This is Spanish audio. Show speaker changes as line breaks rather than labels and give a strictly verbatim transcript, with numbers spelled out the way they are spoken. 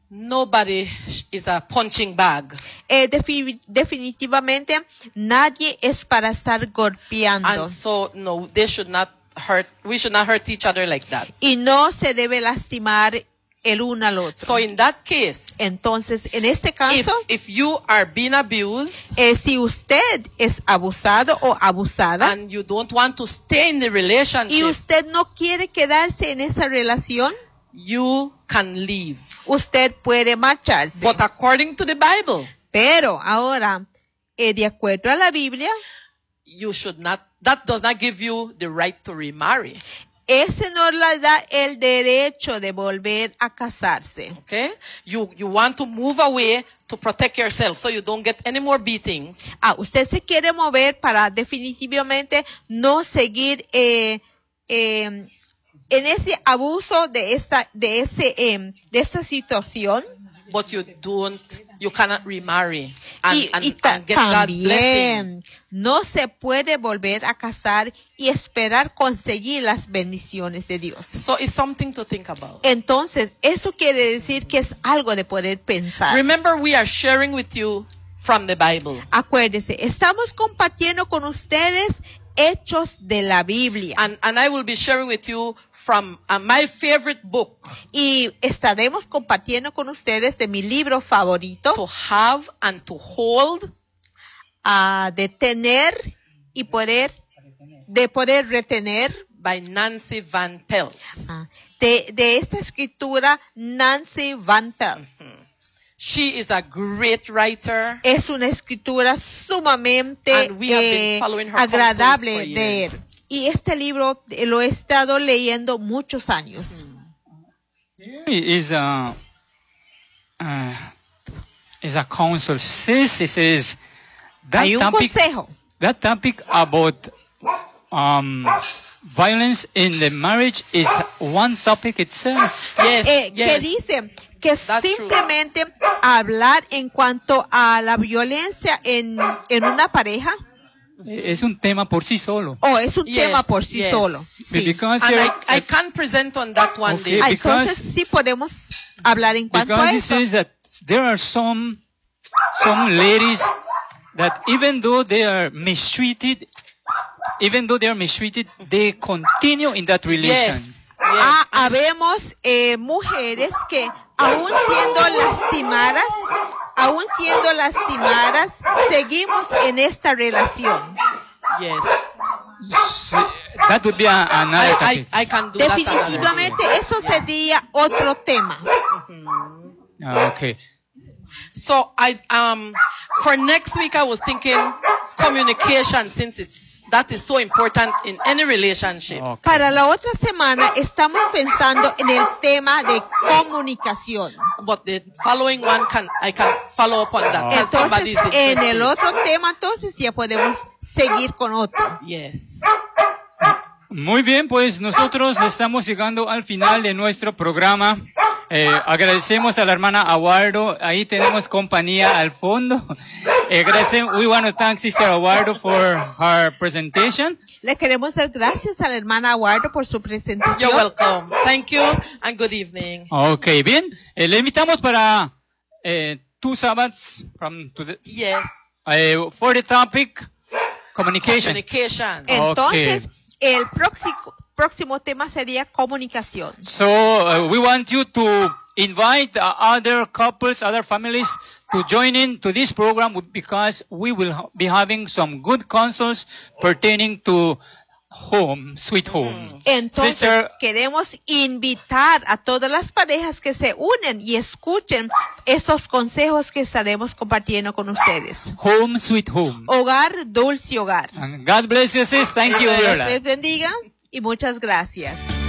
nobody is a punching bag.
Eh, defi- definitivamente nadie es para estar golpeando.
And so, no, they should not hurt, we should not hurt each other like that.
Y no se debe lastimar el uno al otro.
So in that case,
Entonces, en este caso,
if, if you are being abused
eh, si usted es abusado o abusada
and you don't want to stay in the
y
relationship,
usted no quiere quedarse en esa relación,
you can leave.
usted puede marcharse.
But according to the Bible,
Pero ahora, eh, de acuerdo a la Biblia,
you should not, that does not give you the right to remarry.
ese no le da el derecho de volver a casarse.
Okay? You, you want to move away to protect yourself so you don't get any more beatings.
Ah, usted se quiere mover para definitivamente no seguir eh, eh, en ese abuso de esa, de ese, eh, de esa situación.
But you don't, you cannot remarry and,
Y,
and,
y ta-
and get God's blessing.
también no se puede volver a casar y esperar conseguir las bendiciones de Dios.
So it's something to think about.
Entonces, eso quiere decir que es algo de poder pensar.
Remember, we are sharing with you from the Bible.
Acuérdese, estamos compartiendo con ustedes hechos de la Biblia.
And, and I will be sharing with you from uh, my favorite book,
Y estaremos compartiendo con ustedes de mi libro favorito,
To Have and to Hold,
a de tener y poder, de poder retener,
by Nancy Van Pelt.
ah, de, de esta escritura, Nancy Van Pelt.
She is a great writer.
Es una escritura sumamente
And we have been
eh,
following her
agradable
counsels for
de
years.
leer. Y este libro eh, lo he estado leyendo muchos años.
Is a uh, is a counsel. Says it says that
Hay un
topic
consejo.
that topic about um violence in the marriage is one topic itself.
Yes,
Eh, que
yes.
dice que
That's true.
simplemente hablar en cuanto a la violencia en, en una pareja
Es un tema por sí solo.
o es un
Yes,
tema por sí
yes.
solo. Sí.
Because
And
here-
I, I can present on that one
Okay.
day.
Ah,
because-
Entonces sí podemos hablar en cuanto
because
a
it
eso.
says that there are some some ladies that even though they are mistreated, even though they are mistreated, they continue in that relation.
Yes.
Ah,
Yes.
habemos eh, mujeres que aún siendo lastimadas, aún siendo lastimadas, seguimos en esta relación.
Yes.
So, that would be a, another
I,
topic.
I, I can do that. another day.
Definitivamente eso sería otro tema.
Mhm.
Ah, okay.
So I um for next week I was thinking communication, since it's that is so important in any relationship.
Okay.
Para la otra semana estamos pensando en el tema de comunicación.
But the following one can I can follow up on that.
Oh.
Because somebody
Entonces,
is
en el
interested.
otro tema, entonces ya podemos seguir con otro.
Yes.
Muy bien, pues nosotros estamos llegando al final de nuestro programa. Eh, agradecemos a la hermana Aguardo. Ahí tenemos compañía al fondo. Eh, agradecemos, we want to thank Sister Aguardo for her presentation.
Le queremos dar gracias a la hermana Aguardo por su presentación.
You're welcome. Thank you and good evening.
Ok, bien. Eh, le invitamos para eh, two Sabbaths from to the,
Yes.
eh, for the topic communication.
Communication.
Entonces,
Ok.
el próximo, próximo tema sería comunicación.
So uh, we want you to invite uh, other couples, other families to join in to this program because we will ha- be having some good counsels pertaining to home, sweet home.
Entonces,
Sister-
queremos invitar a todas las parejas que se unen y escuchen estos consejos que estaremos compartiendo con ustedes.
Home, sweet home.
Hogar, dulce hogar.
And God bless you, sis. Thank you,
Dios
Viola.
les bendiga y muchas gracias.